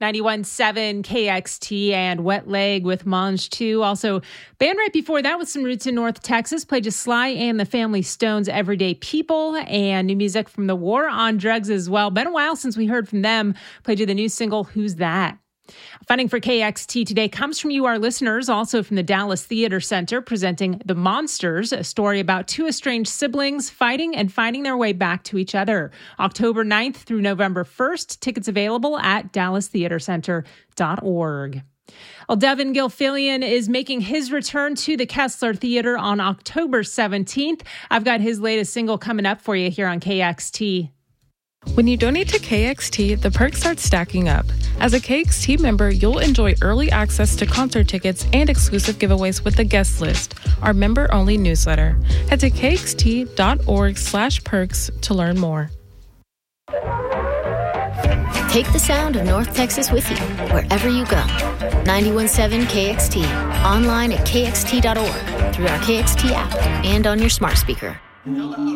91.7 KXT and Wet Leg with Mange 2. Also, band right before that with some roots in North Texas played just Sly and the Family Stone's Everyday People, and new music from The War on Drugs as well. Been a while since we heard from them. Played you the new single, Who's That? Funding for KXT today comes from you, our listeners, also from the Dallas Theater Center, presenting The Monsters, a story about two estranged siblings fighting and finding their way back to each other. October 9th through November 1st. Tickets available at dallastheatercenter.org. Well, Devin Gilfillian is making his return to the Kessler Theater on October 17th. I've got his latest single coming up for you here on KXT. When you donate to KXT, the perks start stacking up. As a KXT member, you'll enjoy early access to concert tickets and exclusive giveaways with the guest list, our member-only newsletter. Head to kxt.org/perks to learn more. Take the sound of North Texas with you wherever you go. 91.7 KXT, online at kxt.org, through our KXT app, and on your smart speaker.